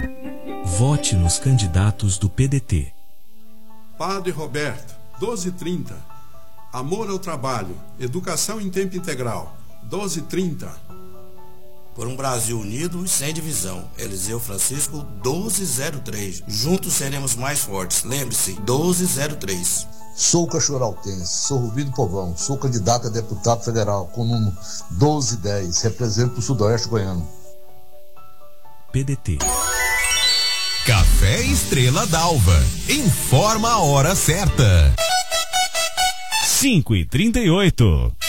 Vote nos candidatos do PDT. Padre Roberto, 1230. Amor ao trabalho, educação em tempo integral, 1230. Por um Brasil unido e sem divisão, Eliseu Francisco, 1203. Juntos seremos mais fortes. Lembre-se, 1203. Sou cachoeiraltense, sou Rubi do Povão, sou candidato a deputado federal com o número 1210, represento o Sudoeste Goiano. PDT. Café Estrela d'Alva. Informa a hora certa. 5h38.